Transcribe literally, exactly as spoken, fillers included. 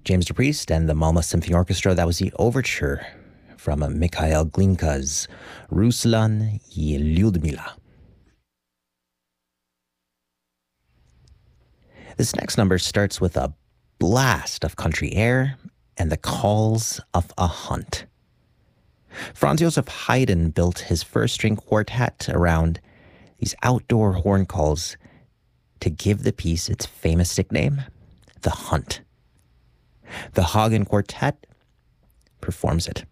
James DePriest and the Malmö Symphony Orchestra. That was the overture from Mikhail Glinka's Ruslan i Lyudmila. This next number starts with a blast of country air and the calls of a hunt. Franz Joseph Haydn built his first string quartet around these outdoor horn calls to give the piece its famous nickname, The Hunt. The Hagen Quartet performs it.